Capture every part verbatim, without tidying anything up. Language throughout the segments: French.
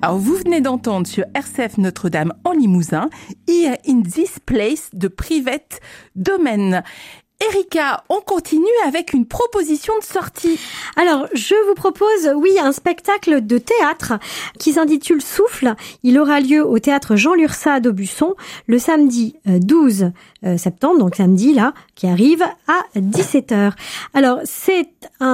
Alors, vous venez d'entendre sur R C F Notre-Dame en Limousin, Here in this place de Private Domain. Erika, on continue avec une proposition de sortie. Alors, je vous propose, oui, un spectacle de théâtre qui s'intitule Souffle. Il aura lieu au théâtre Jean Lurçat d'Aubusson le samedi douze septembre, donc samedi là, qui arrive à dix-sept heures. Alors, c'est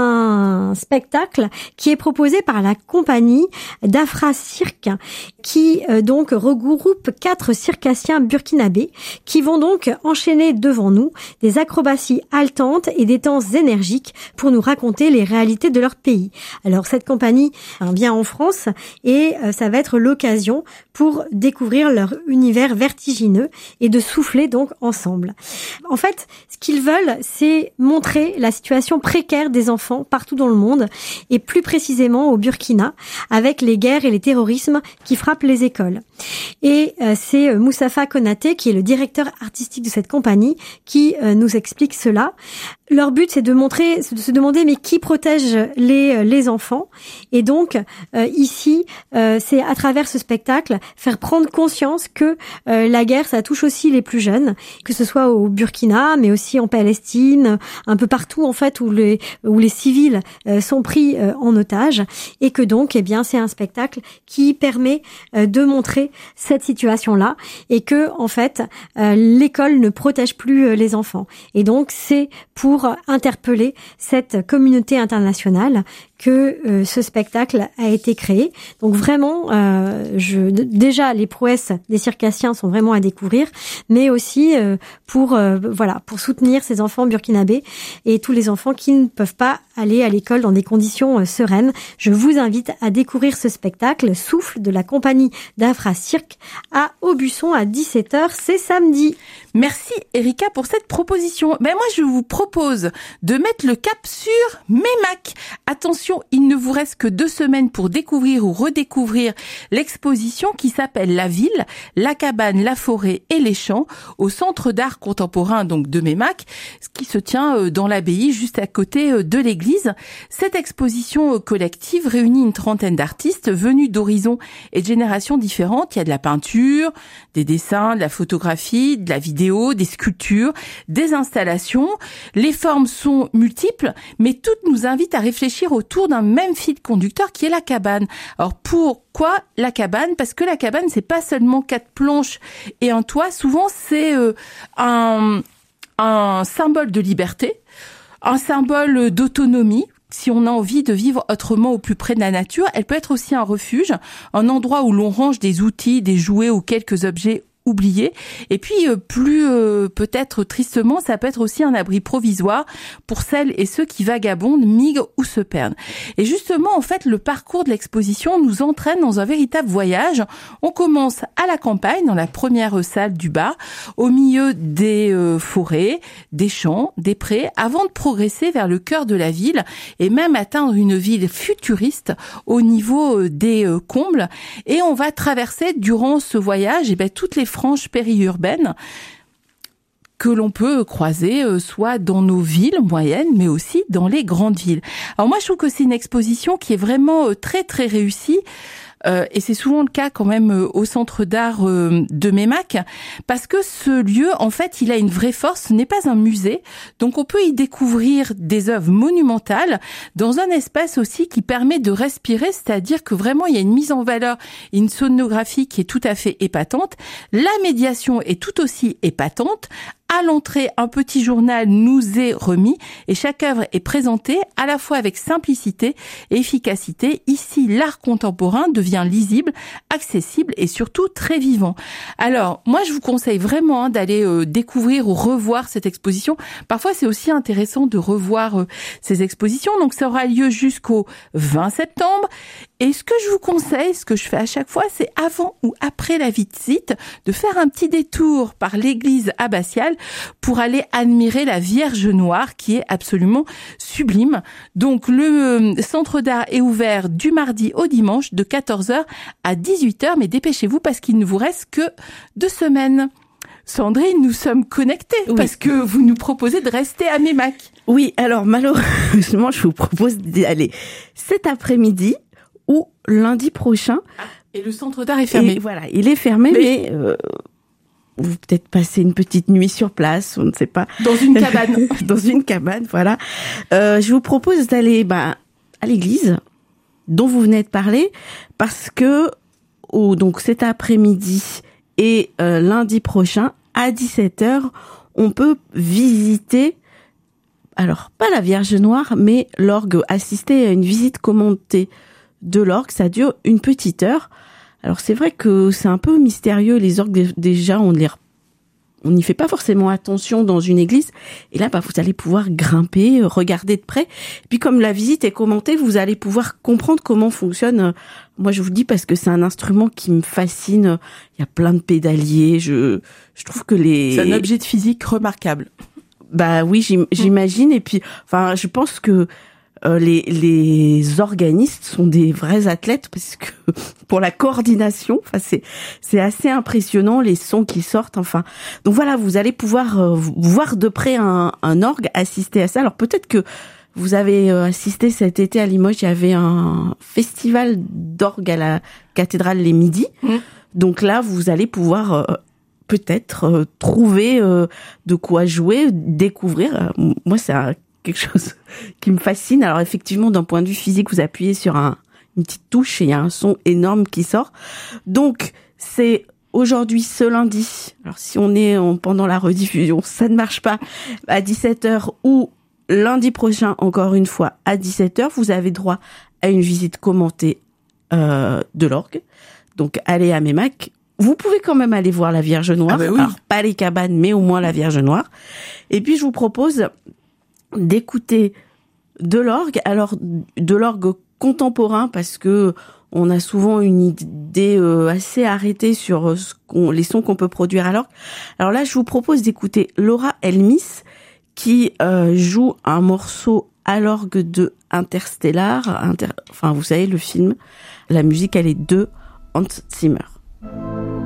un spectacle qui est proposé par la compagnie d'Afra Cirque, qui euh, donc regroupe quatre circassiens burkinabés qui vont donc enchaîner devant nous des acrobaties haletantes et des danses énergiques pour nous raconter les réalités de leur pays. Alors, cette compagnie hein, vient en France et euh, ça va être l'occasion pour découvrir leur univers vertigineux et de souffler donc ensemble. En fait, ce qu'ils veulent, c'est montrer la situation précaire des enfants partout dans le monde et plus précisément au Burkina avec les guerres et les terrorismes qui frappent les écoles. Et euh, c'est Moustapha Konaté qui est le directeur artistique de cette compagnie qui euh, nous explique cela. Leur but, c'est de montrer, de se demander mais qui protège les les enfants. Et donc euh, ici, euh, c'est à travers ce spectacle faire prendre conscience que euh, la guerre, ça touche aussi les plus jeunes, que ce soit au Burkina, mais aussi en Palestine, un peu partout en fait où les où les civils euh, sont pris euh, en otage, et que donc, eh bien, c'est un spectacle qui permet euh, de montrer cette situation-là et que en fait, euh, l'école ne protège plus euh, les enfants. Et donc, c'est pour interpeller cette communauté internationale que euh, ce spectacle a été créé. Donc vraiment, euh, je, d- déjà les prouesses des circassiens sont vraiment à découvrir, mais aussi euh, pour euh, voilà pour soutenir ces enfants burkinabés et tous les enfants qui ne peuvent pas aller à l'école dans des conditions euh, sereines. Je vous invite à découvrir ce spectacle Souffle de la compagnie d'Afra Cirque à Aubusson à dix-sept heures, c'est samedi. Merci Erika pour cette proposition. Mais moi je vous propose de mettre le cap sur Meymac. Attention, il ne vous reste que deux semaines pour découvrir ou redécouvrir l'exposition qui s'appelle La Ville, la cabane, la forêt et les champs au Centre d'art contemporain donc de Meymac, ce qui se tient dans l'abbaye juste à côté de l'église. Cette exposition collective réunit une trentaine d'artistes venus d'horizons et de générations différentes. Il y a de la peinture, des dessins, de la photographie, de la vidéo, des sculptures, des installations. Les formes sont multiples, mais toutes nous invitent à réfléchir autour d'un même fil conducteur qui est la cabane. Alors pourquoi la cabane ? Parce que la cabane, c'est pas seulement quatre planches et un toit. Souvent, c'est euh, un, un symbole de liberté, un symbole d'autonomie. Si on a envie de vivre autrement au plus près de la nature, elle peut être aussi un refuge, un endroit où l'on range des outils, des jouets ou quelques objets oubliés. Et puis, euh, plus euh, peut-être tristement, ça peut être aussi un abri provisoire pour celles et ceux qui vagabondent, migrent ou se perdent. Et justement, en fait, le parcours de l'exposition nous entraîne dans un véritable voyage. On commence à la campagne, dans la première salle du bar, au milieu des euh, forêts, des champs, des prés, avant de progresser vers le cœur de la ville et même atteindre une ville futuriste au niveau des euh, combles. Et on va traverser durant ce voyage, et ben, toutes les franges périurbaines que l'on peut croiser euh, soit dans nos villes moyennes, mais aussi dans les grandes villes. Alors moi, je trouve que c'est une exposition qui est vraiment euh, très très réussie. Euh, et c'est souvent le cas quand même euh, au Centre d'art euh, de Meymac, parce que ce lieu, en fait, il a une vraie force. Ce n'est pas un musée, donc on peut y découvrir des œuvres monumentales dans un espace aussi qui permet de respirer, c'est-à-dire que vraiment il y a une mise en valeur, une sonographie qui est tout à fait épatante. La médiation est tout aussi épatante. À l'entrée, un petit journal nous est remis et chaque œuvre est présentée à la fois avec simplicité et efficacité. Ici, l'art contemporain devient lisible, accessible et surtout très vivant. Alors, moi, je vous conseille vraiment hein, d'aller euh, découvrir ou revoir cette exposition. Parfois, c'est aussi intéressant de revoir euh, ces expositions. Donc, ça aura lieu jusqu'au vingt septembre. Et ce que je vous conseille, ce que je fais à chaque fois, c'est avant ou après la visite, de faire un petit détour par l'église abbatiale pour aller admirer la Vierge Noire qui est absolument sublime. Donc le centre d'art est ouvert du mardi au dimanche de quatorze heures à dix-huit heures, mais dépêchez-vous parce qu'il ne vous reste que deux semaines. Sandrine, nous sommes connectés oui. parce que vous nous proposez de rester à Meymac. Oui, alors malheureusement, je vous propose d'y aller cet après-midi ou lundi prochain. Et le centre d'art est fermé. Et voilà, il est fermé, mais, mais euh, vous peut-être passer une petite nuit sur place, on ne sait pas. Dans une cabane. Dans une cabane, voilà. Euh, je vous propose d'aller bah, à l'église dont vous venez de parler, parce que au, donc cet après-midi et euh, lundi prochain, à dix-sept heures, on peut visiter, alors pas la Vierge Noire, mais l'orgue, assister à une visite commentée de l'orgue. Ça dure une petite heure. Alors c'est vrai que c'est un peu mystérieux, les orgues, déjà on les on n'y fait pas forcément attention dans une église. Et là, bah, vous allez pouvoir grimper, regarder de près. Et puis, comme la visite est commentée, vous allez pouvoir comprendre comment fonctionne. Moi, je vous le dis parce que c'est un instrument qui me fascine. Il y a plein de pédaliers. Je, je trouve que les... C'est un objet de physique remarquable. Bah oui, j'im- j'imagine. Et puis, enfin, je pense que Euh, les, les organistes sont des vrais athlètes parce que pour la coordination, enfin c'est c'est assez impressionnant les sons qui sortent. Enfin, donc voilà, vous allez pouvoir euh, voir de près un, un orgue, assister à ça. Alors peut-être que vous avez euh, assisté cet été à Limoges, il y avait un festival d'orgue à la cathédrale les Midis. Mmh. Donc là, vous allez pouvoir euh, peut-être euh, trouver euh, de quoi jouer, découvrir. Euh, moi, c'est un quelque chose qui me fascine. Alors effectivement, d'un point de vue physique, vous appuyez sur un, une petite touche et il y a un son énorme qui sort. Donc, c'est aujourd'hui, ce lundi. Alors si on est en, pendant la rediffusion, ça ne marche pas, à dix-sept heures, ou lundi prochain, encore une fois, à dix-sept heures, vous avez droit à une visite commentée euh, de l'orgue. Donc, allez à Meymac. Vous pouvez quand même aller voir la Vierge Noire. Ah bah oui. Alors, pas les cabanes, mais au moins la Vierge Noire. Et puis, je vous propose d'écouter de l'orgue, alors de l'orgue contemporain, parce que on a souvent une idée euh, assez arrêtée sur ce qu'on, les sons qu'on peut produire à l'orgue. Alors là, je vous propose d'écouter Laura Elmis, qui euh, joue un morceau à l'orgue de Interstellar, Inter... enfin vous savez le film, la musique elle est de Hans Zimmer.